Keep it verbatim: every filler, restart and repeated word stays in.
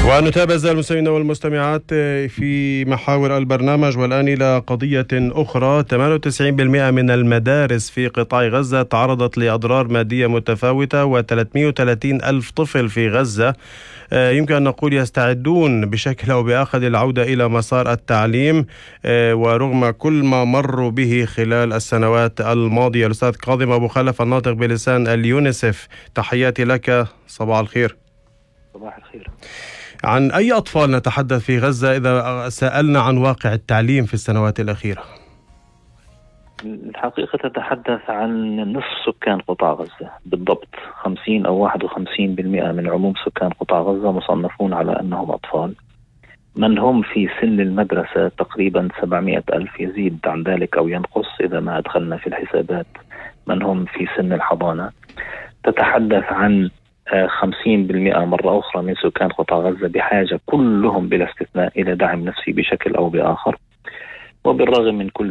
ونتابع أعزائي المستمعين والمستمعات في محاور البرنامج، والآن إلى قضية أخرى. ثمانية وتسعين بالمئة من المدارس في قطاع غزة تعرضت لأضرار مادية متفاوتة، وثلاثمئة وثلاثين ألف طفل في غزة يمكن أن نقول يستعدون بشكل أو بآخر للعودة إلى مسار التعليم، ورغم كل ما مروا به خلال السنوات الماضية. الأستاذ كاظم أبو خلف الناطق بلسان اليونيسف، تحياتي لك، صباح الخير. صباح الخير. عن أي أطفال نتحدث في غزة إذا سألنا عن واقع التعليم في السنوات الأخيرة؟ الحقيقة تتحدث عن نصف سكان قطاع غزة بالضبط، خمسين أو واحد وخمسين بالمئة من عموم سكان قطاع غزة مصنفون على أنهم أطفال. من هم في سن المدرسة تقريبا سبعمئة ألف، يزيد عن ذلك أو ينقص إذا ما أدخلنا في الحسابات من هم في سن الحضانة. تتحدث عن خمسين بالمئة مرة أخرى من سكان قطاع غزة بحاجة كلهم بلا استثناء إلى دعم نفسي بشكل أو بآخر. وبالرغم من كل